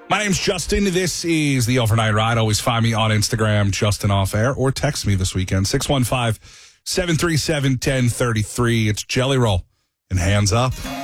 My name's Justin. This is the Overnight Ride. Always find me on Instagram, Justin Off Air, or text me this weekend, 615-737-1033. It's Jelly Roll and Hands Up.